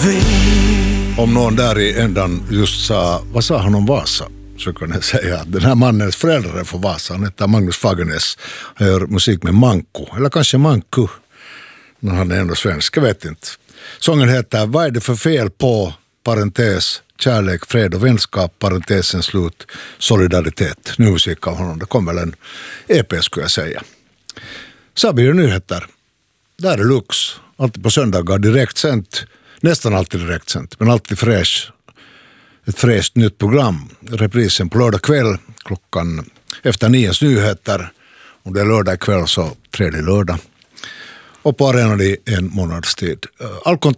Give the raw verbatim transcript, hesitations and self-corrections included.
Om någon där i ändan just sa, vad sa han om Vasa? Så kan jag säga att den här mannens föräldrar är från Vasa. Han heter Magnus Fagernes. Han gör musik med Manko. Eller kanske Manku. Men han är ändå svensk, jag vet inte. Sången heter Vad är det för fel på, parentes, kärlek, fred och vänskap, parentesen slut, solidaritet. Nu musik av honom. Det kommer väl en E P skulle jag säga. Så blir det nyheter. Där är Lux. Alltid på söndagar direkt sänt. Nästan alltid direkt sänt. Men alltid fräsch. Ett fräscht nytt program. Reprisen på lördag kväll. Klockan efter nios nyheter. Om det är lördag kväll så tredje lördag. Och på arenan i en månads tid. All kontakt